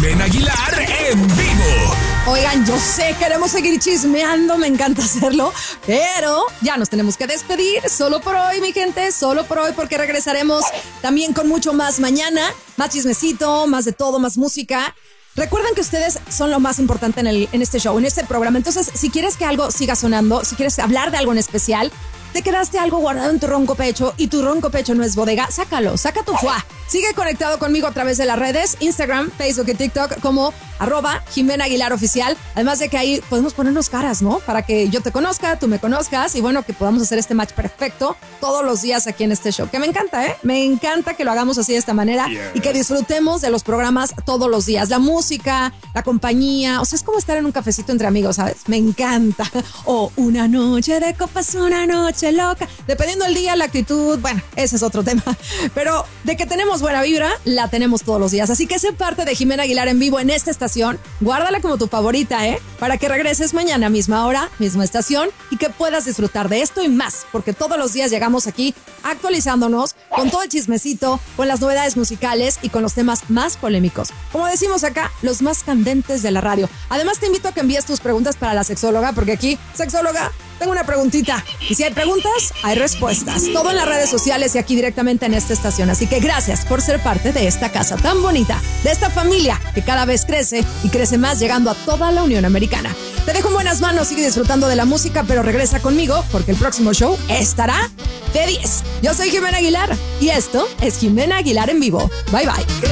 Jimena Aguilar en vivo. Oigan, yo sé, queremos seguir chismeando, me encanta hacerlo, pero ya nos tenemos que despedir. Solo por hoy, mi gente, solo por hoy, porque regresaremos también con mucho más mañana. Más chismecito, más de todo, más música. Recuerden que ustedes son lo más importante en este show, en este programa. Entonces, si quieres que algo siga sonando, si quieres hablar de algo en especial, te quedaste algo guardado en tu ronco pecho y tu ronco pecho no es bodega, sácalo, saca tu fuá. Sigue conectado conmigo a través de las redes, Instagram, Facebook y TikTok como @Jimena Aguilar Oficial. Además de que ahí podemos ponernos caras, ¿no? Para que yo te conozca, tú me conozcas y bueno, que podamos hacer este match perfecto todos los días aquí en este show. Que me encanta, ¿eh? Me encanta que lo hagamos así de esta manera y que disfrutemos de los programas todos los días. La música, la compañía, o sea, es como estar en un cafecito entre amigos, ¿sabes? Me encanta. O una noche de copas, una noche loca. Dependiendo del día, la actitud, bueno, ese es otro tema. Pero de que tenemos buena vibra, la tenemos todos los días. Así que sé parte de Jimena Aguilar en vivo en esta estación. Guárdala como tu favorita, ¿eh? Para que regreses mañana, misma hora, misma estación y que puedas disfrutar de esto y más. Porque todos los días llegamos aquí actualizándonos con todo el chismecito, con las novedades musicales y con los temas más polémicos. Como decimos acá, los más candentes de la radio. Además, te invito a que envíes tus preguntas para la sexóloga, porque aquí, sexóloga, tengo una preguntita. Y si hay preguntas, hay respuestas. Todo en las redes sociales y aquí directamente en esta estación. Así que gracias por ser parte de esta casa tan bonita, de esta familia que cada vez crece y crece más, llegando a toda la Unión Americana. Te dejo en buenas manos, sigue disfrutando de la música, pero regresa conmigo porque el próximo show estará de 10. Yo soy Jimena Aguilar y esto es Jimena Aguilar en vivo. Bye bye.